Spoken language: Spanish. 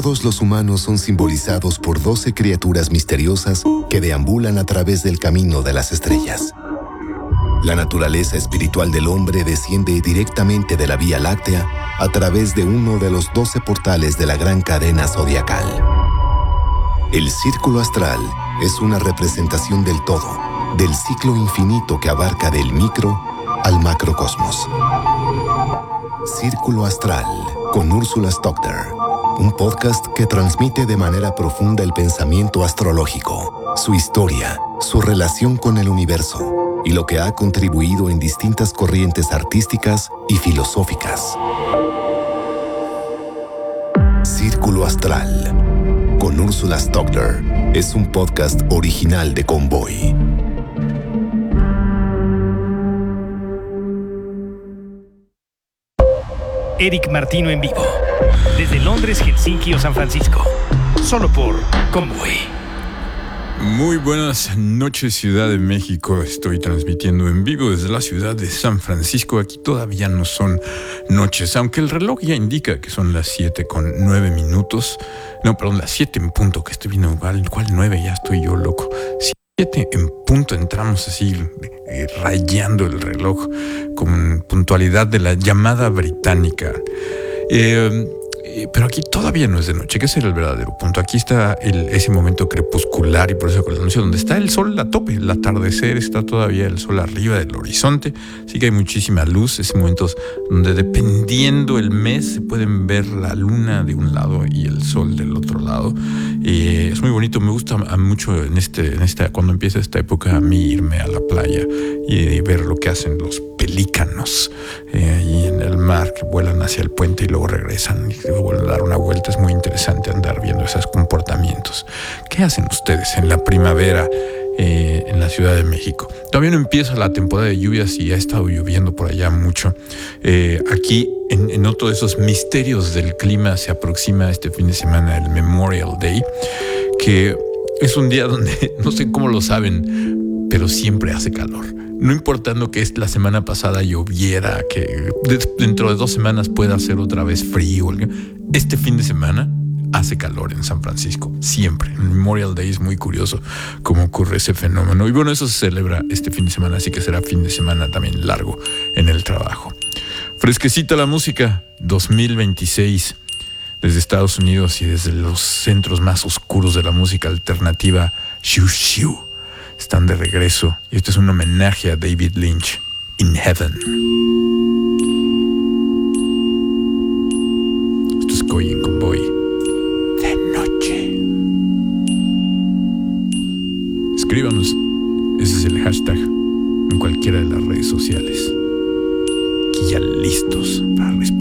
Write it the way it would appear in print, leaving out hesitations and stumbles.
Todos los humanos son simbolizados por 12 criaturas misteriosas que deambulan a través del camino de las estrellas. La naturaleza espiritual del hombre desciende directamente de la Vía Láctea a través de uno de los 12 portales de la gran cadena zodiacal. El círculo astral es una representación del todo, del ciclo infinito que abarca del micro al macrocosmos. Círculo Astral, con Úrsula Stockter, un podcast que transmite de manera profunda el pensamiento astrológico, su historia, su relación con el universo y lo que ha contribuido en distintas corrientes artísticas y filosóficas. Círculo Astral, con Úrsula Stockter, es un podcast original de Convoy. Eric Martino en vivo, desde Londres, Helsinki o San Francisco, solo por Convoy. Muy buenas noches, Ciudad de México. Estoy transmitiendo en vivo desde la ciudad de San Francisco. Aquí todavía no son noches, aunque el reloj ya indica que son las 7:09. No, perdón, las 7 en punto, que estoy viendo. ¿Cuál 9? Ya estoy yo loco. 7 en punto, entramos así rayando el reloj con puntualidad de la llamada británica. Pero aquí todavía no es de noche, que ese era el verdadero punto. Aquí está ese momento crepuscular, y por eso con el anuncio donde está el sol a tope, el atardecer, está todavía el sol arriba del horizonte, sí que hay muchísima luz, ese momento donde dependiendo el mes se pueden ver la luna de un lado y el sol del otro lado. Es muy bonito, me gusta mucho cuando empieza esta época a mí irme a la playa y ver lo que hacen los pelícanos ahí en el mar, que vuelan hacia el puente y luego regresan y luego vuelven a dar una vuelta. Es muy interesante andar viendo esos comportamientos. ¿Qué hacen ustedes en la primavera en la Ciudad de México? Todavía no empieza la temporada de lluvias y ha estado lloviendo por allá mucho. Aquí en otro de esos misterios del clima se aproxima este fin de semana el Memorial Day, que es un día donde, no sé cómo lo saben, pero siempre hace calor. No importando que la semana pasada lloviera, que dentro de 2 semanas pueda hacer otra vez frío. Este fin de semana hace calor en San Francisco, siempre. En Memorial Day es muy curioso cómo ocurre ese fenómeno. Y bueno, eso se celebra este fin de semana, así que será fin de semana también largo en el trabajo. Fresquecita la música, 2026, desde Estados Unidos y desde los centros más oscuros de la música alternativa, Xiu Xiu. Están de regreso y este es un homenaje a David Lynch, In Heaven. Esto es Coy en Convoy de noche. Escríbanos, ese es el hashtag en cualquiera de las redes sociales. Aquí ya listos para responder.